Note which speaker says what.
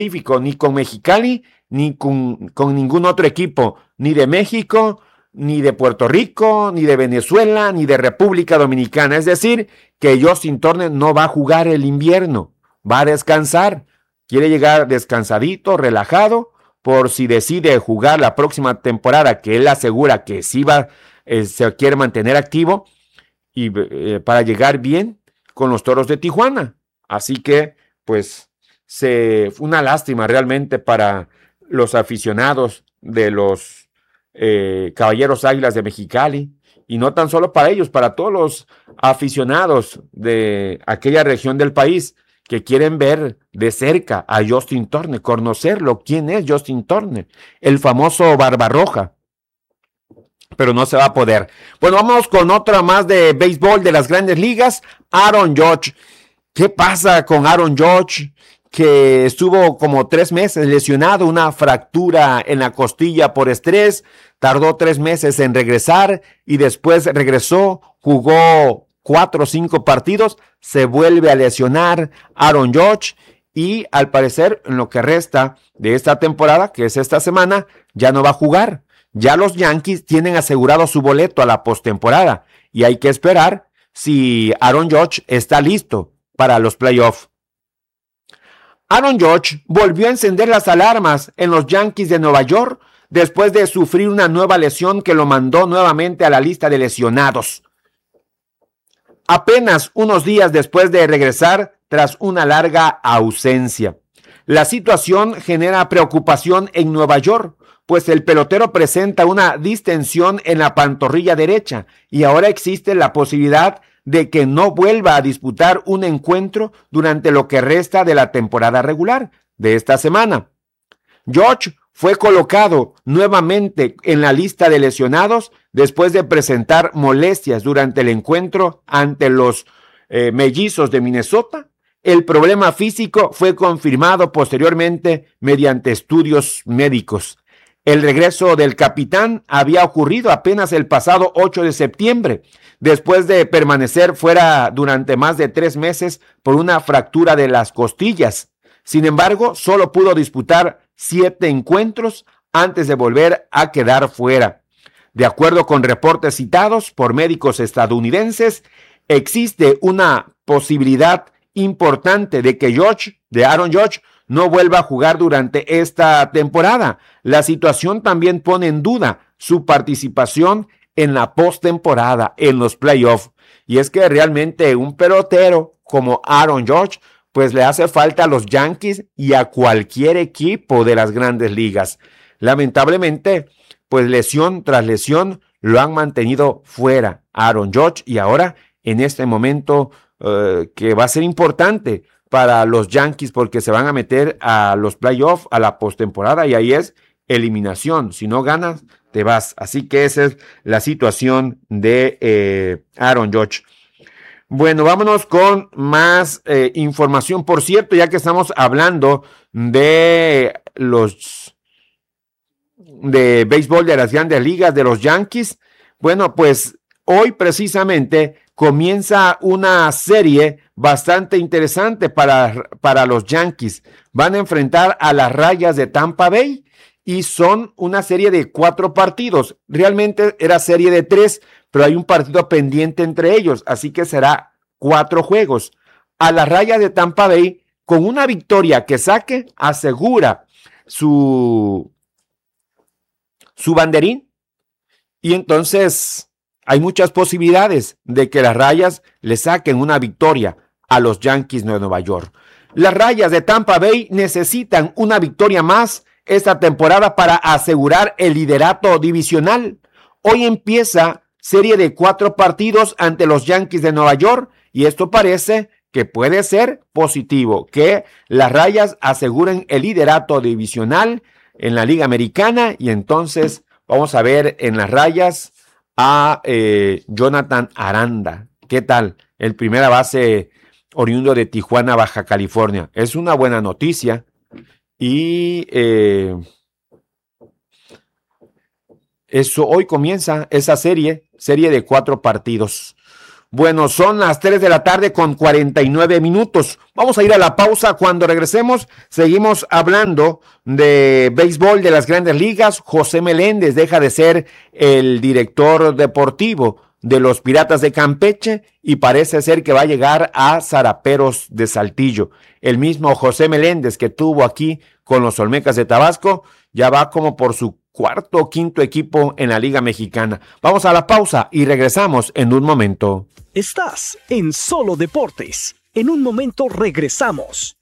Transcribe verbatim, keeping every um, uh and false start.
Speaker 1: Pacífico, ni con Mexicali, ni con, con ningún otro equipo, ni de México, ni de Puerto Rico, ni de Venezuela, ni de República Dominicana. Es decir, que Justin Turner no va a jugar el invierno, va a descansar. Quiere llegar descansadito, relajado, por si decide jugar la próxima temporada, que él asegura que sí va, eh, se quiere mantener activo y eh, para llegar bien con los Toros de Tijuana. Así que, pues, se, fue una lástima realmente para los aficionados de los eh, Caballeros Águilas de Mexicali, y no tan solo para ellos, para todos los aficionados de aquella región del país que quieren ver de cerca a Justin Turner, conocerlo. ¿Quién es Justin Turner? El famoso Barbarroja. Pero no se va a poder. Bueno, vamos con otra más de béisbol de las Grandes Ligas. Aaron Judge. ¿Qué pasa con Aaron Judge? Que estuvo como tres meses lesionado, una fractura en la costilla por estrés, tardó tres meses en regresar y después regresó, jugó cuatro o cinco partidos, se vuelve a lesionar Aaron Judge y al parecer en lo que resta de esta temporada, que es esta semana, ya no va a jugar. Ya los Yankees tienen asegurado su boleto a la postemporada y hay que esperar si Aaron Judge está listo para los playoffs. Aaron Judge volvió a encender las alarmas en los Yankees de Nueva York después de sufrir una nueva lesión que lo mandó nuevamente a la lista de lesionados. Apenas unos días después de regresar tras una larga ausencia. La situación genera preocupación en Nueva York, pues el pelotero presenta una distensión en la pantorrilla derecha y ahora existe la posibilidad de que no vuelva a disputar un encuentro durante lo que resta de la temporada regular de esta semana. Judge fue colocado nuevamente en la lista de lesionados después de presentar molestias durante el encuentro ante los eh, Mellizos de Minnesota. El problema físico fue confirmado posteriormente mediante estudios médicos. El regreso del capitán había ocurrido apenas el pasado ocho de septiembre, después de permanecer fuera durante más de tres meses por una fractura de las costillas. Sin embargo, solo pudo disputar siete encuentros antes de volver a quedar fuera. De acuerdo con reportes citados por médicos estadounidenses, existe una posibilidad importante de que Judge, de Aaron Judge, no vuelva a jugar durante esta temporada. La situación también pone en duda su participación en la postemporada, en los playoffs. Y es que realmente un pelotero como Aaron Judge, pues le hace falta a los Yankees y a cualquier equipo de las Grandes Ligas. Lamentablemente, pues lesión tras lesión lo han mantenido fuera Aaron Judge, y ahora en este momento uh, que va a ser importante para los Yankees porque se van a meter a los playoffs, a la postemporada, y ahí es eliminación. Si no ganas, te vas. Así que esa es la situación de eh, Aaron Judge. Bueno, vámonos con más eh, información. Por cierto, ya que estamos hablando de los de béisbol de las Grandes Ligas, de los Yankees, bueno, pues hoy precisamente comienza una serie bastante interesante para, para los Yankees. Van a enfrentar a las Rayas de Tampa Bay y son una serie de cuatro partidos. Realmente era serie de tres, pero hay un partido pendiente entre ellos, así que será cuatro juegos. A las Rayas de Tampa Bay, con una victoria que saque, asegura su, su banderín, y entonces hay muchas posibilidades de que las Rayas le saquen una victoria a los Yankees de Nueva York. Las Rayas de Tampa Bay necesitan una victoria más esta temporada para asegurar el liderato divisional. Hoy empieza serie de cuatro partidos ante los Yankees de Nueva York y esto parece que puede ser positivo, que las Rayas aseguren el liderato divisional en la Liga Americana, y entonces vamos a ver en las Rayas a eh, Jonathan Aranda. ¿Qué tal? El primera base oriundo de Tijuana, Baja California. Es una buena noticia. Y eh, eso hoy comienza esa serie, serie de cuatro partidos. Bueno, son las tres de la tarde con cuarenta y nueve minutos. Vamos a ir a la pausa. Cuando regresemos, seguimos hablando de béisbol de las Grandes Ligas. José Meléndez deja de ser el director deportivo de los Piratas de Campeche y parece ser que va a llegar a Zaraperos de Saltillo. El mismo José Meléndez que tuvo aquí con los Olmecas de Tabasco ya va como por su cuarto o quinto equipo en la Liga Mexicana. Vamos a la pausa y regresamos en un momento.
Speaker 2: Estás en Solo Deportes. En un momento regresamos.